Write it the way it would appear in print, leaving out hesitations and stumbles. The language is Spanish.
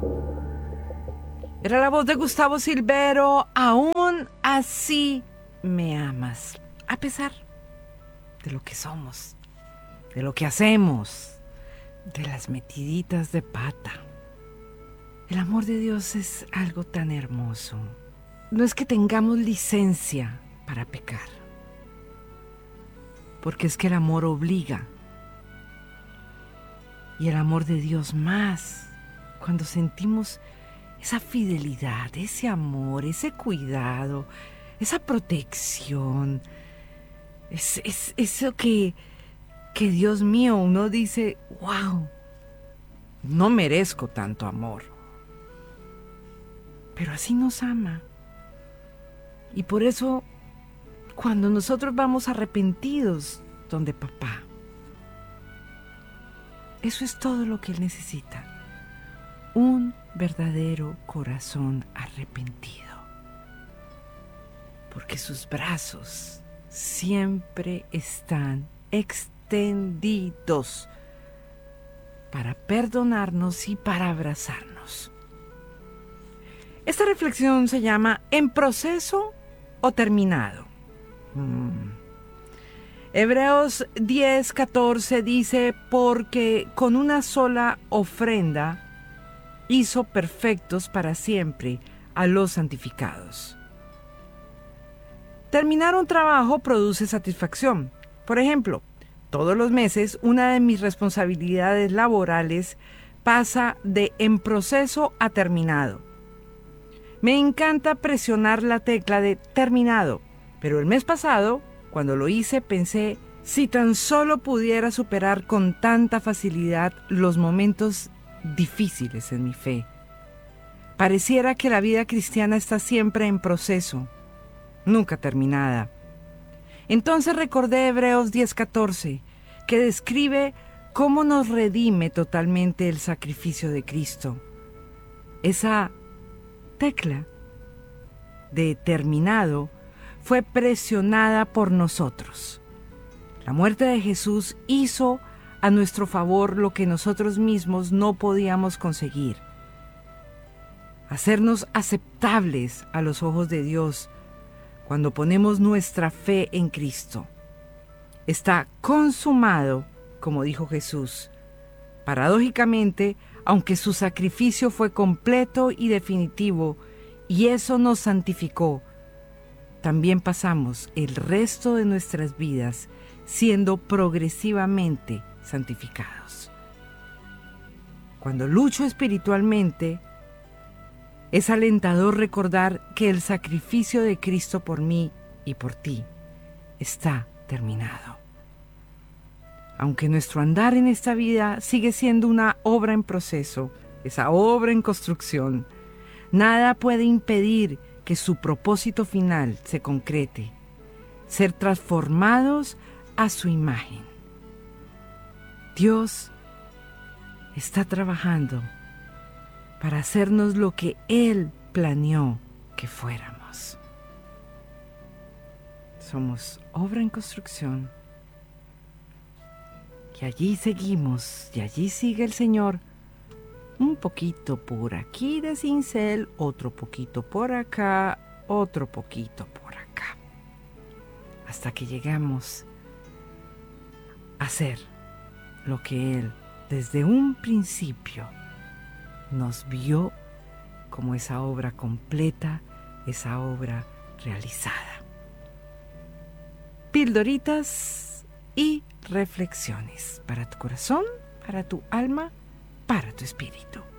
Era la voz de Gustavo Silvero. Aún así me amas, a pesar de lo que somos, de lo que hacemos, de las metiditas de pata. El amor de Dios es algo tan hermoso. No es que tengamos licencia para pecar, porque es que el amor obliga. Y el amor de Dios más, cuando sentimos esa fidelidad, ese amor, ese cuidado, esa protección, es eso que Dios mío, uno dice, wow, no merezco tanto amor. Pero así nos ama. Y por eso, cuando nosotros vamos arrepentidos donde papá, eso es todo lo que Él necesita. Un verdadero corazón arrepentido. Porque sus brazos siempre están extendidos para perdonarnos y para abrazarnos. Esta reflexión se llama ¿en proceso o terminado? Hebreos 10:14 dice, porque con una sola ofrenda hizo perfectos para siempre a los santificados. Terminar un trabajo produce satisfacción. Por ejemplo, todos los meses una de mis responsabilidades laborales pasa de en proceso a terminado. Me encanta presionar la tecla de terminado, pero el mes pasado, cuando lo hice, pensé, si tan solo pudiera superar con tanta facilidad los momentos difíciles en mi fe. Pareciera que la vida cristiana está siempre en proceso, nunca terminada. Entonces recordé Hebreos 10:14, que describe cómo nos redime totalmente el sacrificio de Cristo. Esa tecla de terminado fue presionada por nosotros. La muerte de Jesús hizo a nuestro favor lo que nosotros mismos no podíamos conseguir. Hacernos aceptables a los ojos de Dios cuando ponemos nuestra fe en Cristo. Está consumado, como dijo Jesús. Paradójicamente, aunque su sacrificio fue completo y definitivo, y eso nos santificó, también pasamos el resto de nuestras vidas siendo progresivamente santificados. Cuando lucho espiritualmente, es alentador recordar que el sacrificio de Cristo por mí y por ti está terminado. Aunque nuestro andar en esta vida sigue siendo una obra en proceso, esa obra en construcción, nada puede impedir que su propósito final se concrete, ser transformados a su imagen. Dios está trabajando para hacernos lo que Él planeó que fuéramos. Somos obra en construcción. Y allí seguimos, y allí sigue el Señor. Un poquito por aquí de cincel, otro poquito por acá, otro poquito por acá. Hasta que llegamos a hacer lo que Él desde un principio nos vio como esa obra completa, esa obra realizada. Pildoritas y reflexiones para tu corazón, para tu alma, para tu espíritu.